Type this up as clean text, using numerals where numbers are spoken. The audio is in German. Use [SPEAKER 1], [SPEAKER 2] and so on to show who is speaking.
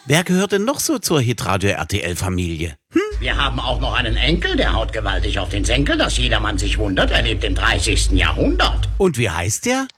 [SPEAKER 1] Wer gehört denn noch so zur Hitradio RTL-Familie?
[SPEAKER 2] Wir haben auch noch einen Enkel, der haut gewaltig auf den Senkel, dass jedermann sich wundert, er lebt im 30. Jahrhundert.
[SPEAKER 1] Und wie heißt der?